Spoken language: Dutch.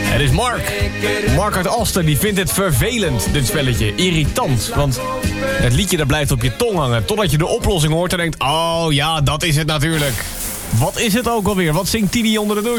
Het is Mark. Mark uit Asten, die vindt het vervelend, dit spelletje. Irritant, want het liedje dat blijft op je tong hangen... totdat je de oplossing hoort en denkt... oh ja, dat is het natuurlijk. Wat is het ook alweer? Wat zingt Tini onder de douche?